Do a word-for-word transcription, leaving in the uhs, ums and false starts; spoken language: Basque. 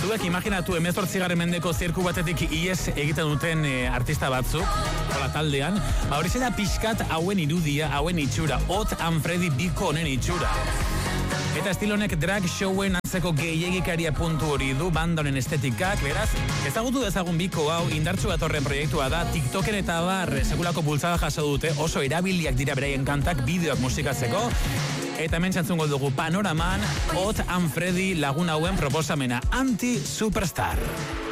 Zuek imaginatu hemezortzigarren mendeko zirku batetik ies egiten duten e, artista batzuk, hola taldean, ba hori zela pixkat hauen irudia, hauen itxura, Hot and Freddy biko honen itxura. Eta estilonek drag showen antzeko gehiegikaria puntu hori du banda honen estetikak, beraz, ezagutu dezagun biko hau indartsu datorren proiektua da, TikToken eta bar sekulako bultzada jaso dute, oso erabiliak dira beraien kantak bideoak musikatzeko, eta hemen txantzungo dugu panoraman Hot and Freddy lagun hauen proposamena, Anti-Superstar.